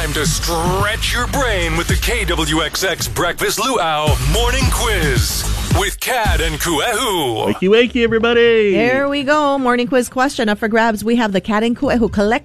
time to stretch your brain with the KWXX Breakfast Luau Morning Quiz with Kat and Kuehu. Wakey, wakey, everybody. Here we go. Morning quiz question up for grabs. We have the Kat and Kuehu